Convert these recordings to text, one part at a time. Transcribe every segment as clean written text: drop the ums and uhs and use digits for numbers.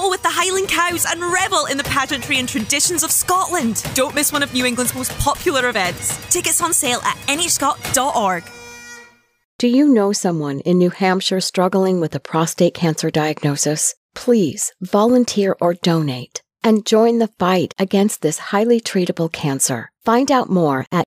mingle with the Highland cows and revel in the pageantry and traditions of Scotland. Don't miss one of New England's most popular events. Tickets on sale at nhscot.org. Do you know someone in New Hampshire struggling with a prostate cancer diagnosis? Please volunteer or donate and join the fight against this highly treatable cancer. Find out more at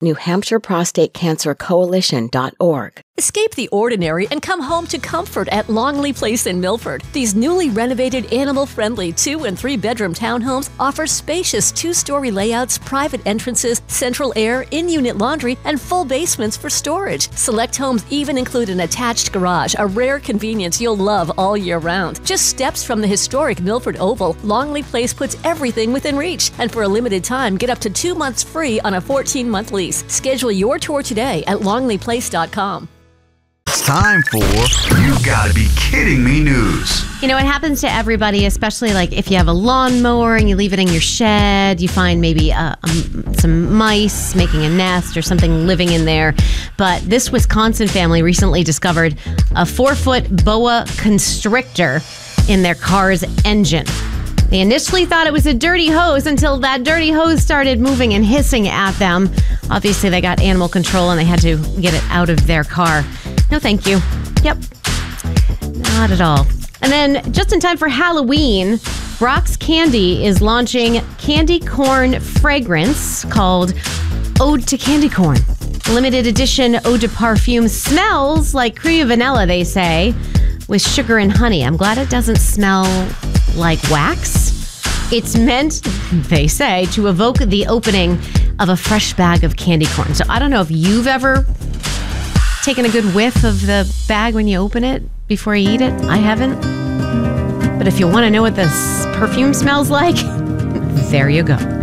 NewHampshireProstateCancerCoalition.org. Escape the ordinary and come home to comfort at Longley Place in Milford. These newly renovated, animal-friendly 2- and 3-bedroom townhomes offer spacious 2-story layouts, private entrances, central air, in-unit laundry, and full basements for storage. Select homes even include an attached garage, a rare convenience you'll love all year round. Just steps from the historic Milford Oval, Longley Place puts everything within reach. And for a limited time, get up to 2 months free on a 14-month lease. Schedule your tour today at longleyplace.com. It's time for You Gotta Be Kidding Me news. You know, it happens to everybody, especially like if you have a lawnmower and you leave it in your shed, you find maybe some mice making a nest or something living in there. But this Wisconsin family recently discovered a 4-foot boa constrictor in their car's engine. They initially thought it was a dirty hose until that dirty hose started moving and hissing at them. Obviously, they got animal control and they had to get it out of their car. No, thank you. Yep. Not at all. And then, just in time for Halloween, Brock's Candy is launching candy corn fragrance called Ode to Candy Corn. Limited edition Eau de Parfum smells like cream vanilla, they say, with sugar and honey. I'm glad it doesn't smell like wax. It's meant, they say, to evoke the opening of a fresh bag of candy corn. So I don't know if you've ever taken a good whiff of the bag when you open it before you eat it. I haven't. But if you want to know what this perfume smells like, there you go.